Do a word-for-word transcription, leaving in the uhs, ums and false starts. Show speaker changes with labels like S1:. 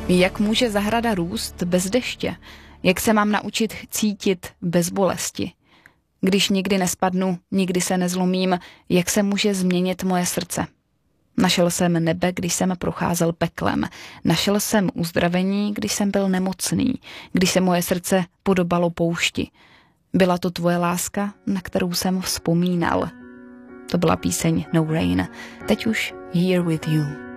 S1: Jak může zahrada růst bez deště? Jak se mám naučit cítit bez bolesti? Když nikdy nespadnu, nikdy se nezlomím, jak se může změnit moje srdce? Našel jsem nebe, když jsem procházel peklem. Našel jsem uzdravení, když jsem byl nemocný, když se moje srdce podobalo poušti. Byla to tvoje láska, na kterou jsem vzpomínal. To byla píseň No Rain. Teď už Here With You.